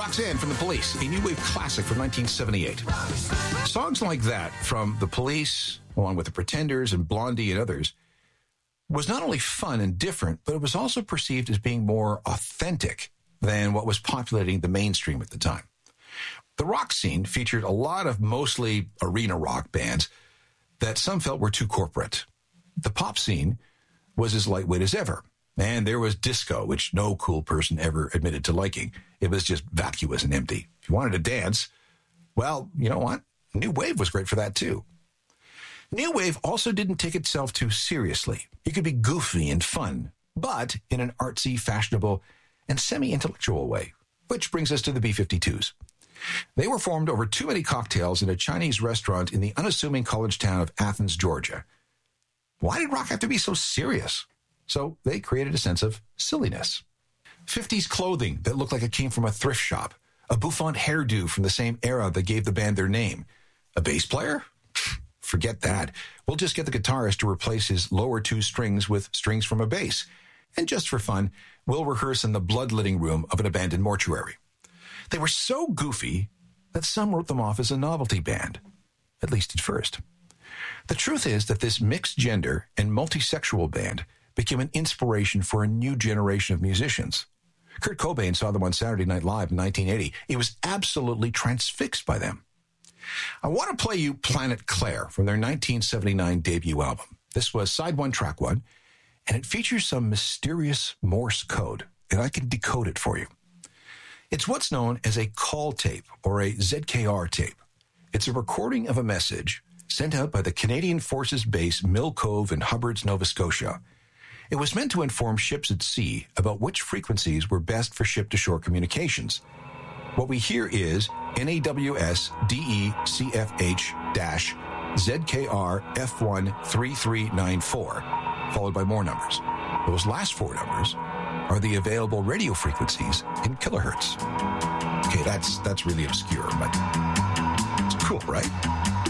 Roxanne from The Police, a new wave classic from 1978. Songs like that from The Police, along with The Pretenders and Blondie and others, was not only fun and different, but it was also perceived as being more authentic than what was populating the mainstream at the time. The rock scene featured a lot of mostly arena rock bands that some felt were too corporate. The pop scene was as lightweight as ever. And there was disco, which no cool person ever admitted to liking. It was just vacuous and empty. If you wanted to dance, well, you know what? New wave was great for that too. New wave also didn't take itself too seriously. You could be goofy and fun, but in an artsy, fashionable, and semi-intellectual way, which brings us to the B-52s. They were formed over too many cocktails in a Chinese restaurant in the unassuming college town of Athens, Georgia. Why did rock have to be so serious? So they created a sense of silliness. 50s clothing that looked like it came from a thrift shop. A bouffant hairdo from the same era that gave the band their name. A bass player? Forget that. We'll just get the guitarist to replace his lower two strings with strings from a bass. And just for fun, we'll rehearse in the bloodletting room of an abandoned mortuary. They were so goofy that some wrote them off as a novelty band, at least at first. The truth is that this mixed gender and multisexual band became an inspiration for a new generation of musicians. Kurt Cobain saw them on Saturday Night Live in 1980. He was absolutely transfixed by them. I want to play you Planet Claire from their 1979 debut album. This was side one, track one, and it features some mysterious Morse code, and I can decode it for you. It's what's known as a call tape or a ZKR tape. It's a recording of a message sent out by the Canadian Forces Base Mill Cove in Hubbards, Nova Scotia. It was meant to inform ships at sea about which frequencies were best for ship-to-shore communications. What we hear is NAWS DECFH-ZKR F13394, followed by more numbers. Those last four numbers are the available radio frequencies in kilohertz. Okay, that's really obscure, but it's cool, right?